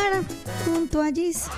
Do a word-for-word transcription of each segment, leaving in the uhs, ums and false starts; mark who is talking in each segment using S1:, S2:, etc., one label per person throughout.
S1: junto a Gis.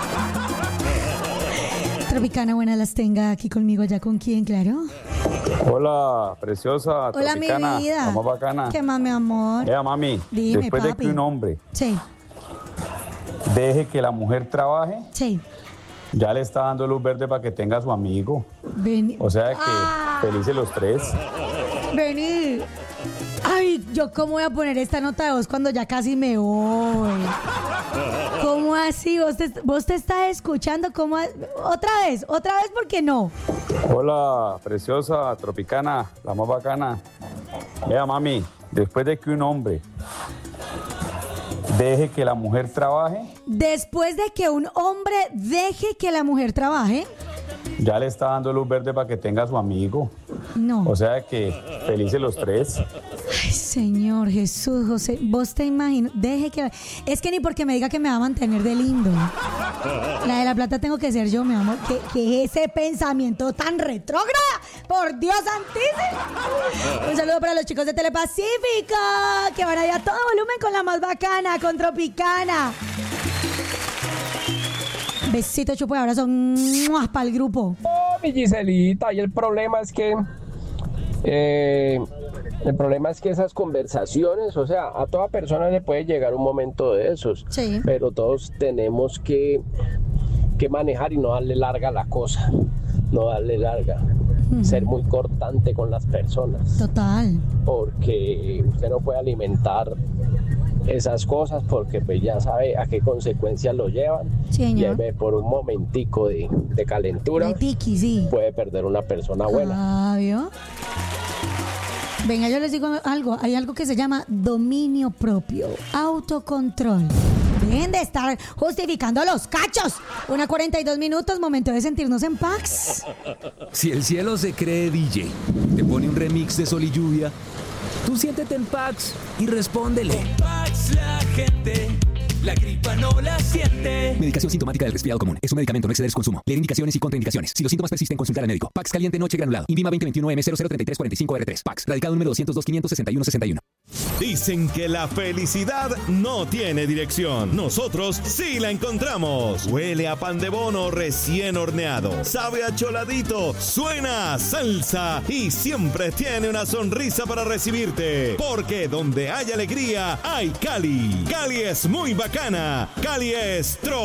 S1: Tropicana, buenas las tenga aquí conmigo, ¿ya con quién, claro?
S2: Hola, preciosa.
S1: Hola,
S2: Tropicana,
S1: mi vida.
S2: la más bacana.
S1: ¿Qué más, mi amor?
S2: Vea, mami,
S1: Dime,
S2: después
S1: papi.
S2: de que un hombre
S1: Sí,
S2: deje que la mujer trabaje,
S1: sí.
S2: ya le está dando luz verde para que tenga a su amigo.
S1: Vení.
S2: O sea que
S1: Ah.
S2: felices los tres.
S1: Vení. Ay, yo cómo voy a poner esta nota de voz cuando ya casi me voy. ¿Cómo así? ¿Vos te, vos te estás escuchando? ¿Cómo? a- Otra vez, otra vez, ¿por qué no?
S2: Hola, preciosa, Tropicana, la más bacana. Vea, mami, después de que un hombre deje que la mujer trabaje,
S1: Después de que un hombre deje que la mujer trabaje,
S2: ya le está dando luz verde para que tenga a su amigo.
S1: no.
S2: O sea que felices los tres.
S1: Ay, Señor Jesús, José, vos te imaginas, deje que... Es que ni porque me diga que me va a mantener de lindo. La de la plata tengo que ser yo, mi amor. ¿Qué, qué es ese pensamiento tan retrógrada? ¡Por Dios santísimo! Un saludo para los chicos de Telepacífico, que van allá a todo volumen con la más bacana, con Tropicana. Besito, chupo y abrazo para el grupo.
S3: Oh, mi Giselita, y el problema es que eh, el problema es que esas conversaciones, o sea, a toda persona le puede llegar un momento de esos,
S1: Sí.
S3: pero todos tenemos que, que manejar y no darle larga a la cosa, no darle larga,
S1: Ujú.
S3: ser muy cortante con las personas,
S1: Total.
S3: porque usted no puede alimentar esas cosas porque pues ya sabe a qué consecuencias lo llevan.
S1: Sí,
S3: Y
S1: señor.
S3: ahí, por un momentico de, de calentura
S1: De tiki, sí.
S3: puede perder una persona buena.
S1: Ah, ¿vio? Venga, yo les digo algo. Hay algo que se llama dominio propio, autocontrol. Dejen de estar justificando los cachos. Una cuarenta y dos minutos, momento de sentirnos en paz.
S4: Si el cielo se cree D J, te pone un remix de Sol y Lluvia, tú siéntete en Pax y respóndele.
S5: Pax la gente, la gripa no la siente.
S4: Medicación sintomática del resfriado común. Es un medicamento, no exceder su consumo. Leer indicaciones y contraindicaciones. Si los síntomas persisten, consultar al médico. Pax caliente noche granulado. Invima veinte veintiuno M cero cero treinta y tres cuarenta y cinco R tres. Pax. Radicado número doscientos dos quinientos sesenta y uno sesenta y uno.
S6: Dicen que la felicidad no tiene dirección. Nosotros sí la encontramos. Huele a pan de bono recién horneado. Sabe a choladito. Suena a salsa. Y siempre tiene una sonrisa para recibirte. Porque donde hay alegría, hay Cali. Cali es muy bacana. Cali es tro